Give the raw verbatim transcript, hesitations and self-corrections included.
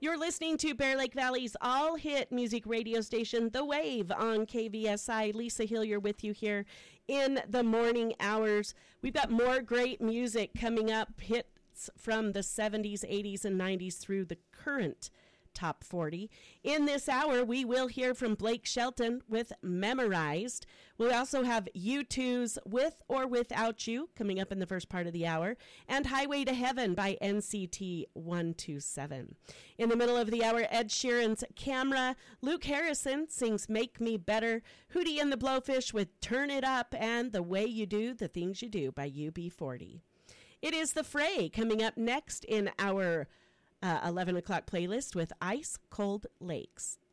You're listening to Bear Lake Valley's all-hit music radio station, The Wave, on K V S I. Lisa Hillier with you here in the morning hours. We've got more great music coming up, hits from the seventies, eighties, and nineties through the current Top forty. In this hour, we will hear from Blake Shelton with Memorized. We'll also have U two's With or Without You coming up in the first part of the hour, and Highway to Heaven by N C T one twenty-seven. In the middle of the hour, Ed Sheeran's Camera. Luke Harrison sings Make Me Better. Hootie and the Blowfish with Turn It Up, and The Way You Do the Things You Do by U B forty. It is The Fray coming up next in our Uh, eleven o'clock playlist with Ice Cold Lakes.